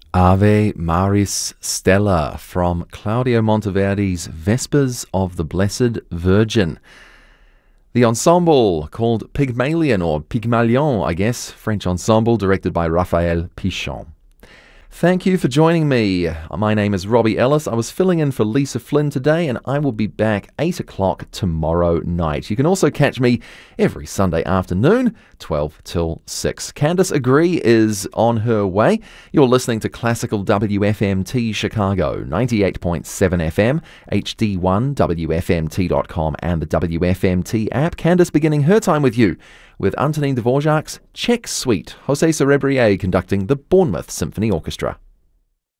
Ave Maris Stella from Claudio Monteverdi's Vespers of the Blessed Virgin. The ensemble, called Pygmalion, or Pygmalion, I guess, French ensemble directed by Raphael Pichon. Thank you for joining me. My name is Robbie Ellis. I was filling in for Lisa Flynn today, and I will be back 8 o'clock tomorrow night. You can also catch me every Sunday afternoon, 12 till 6. Candice Agree is on her way. You're listening to Classical WFMT Chicago, 98.7 FM, HD1, WFMT.com, and the WFMT app. Candice beginning her time with you with Antonin Dvorak's Czech Suite, Jose Cerebrier conducting the Bournemouth Symphony Orchestra.